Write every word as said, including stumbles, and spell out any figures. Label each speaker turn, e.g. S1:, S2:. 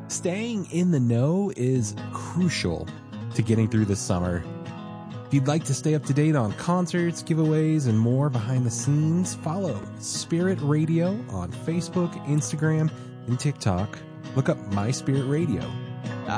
S1: Staying in the know is crucial to getting through this summer. If you'd like to stay up to date on concerts, giveaways, and more behind the scenes, follow Spirit Radio on Facebook, Instagram, and TikTok. Look up My Spirit Radio.